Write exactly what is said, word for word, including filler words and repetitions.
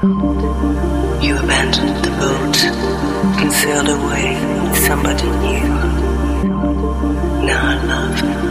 You abandoned the boat and sailed away with somebody new. Now I love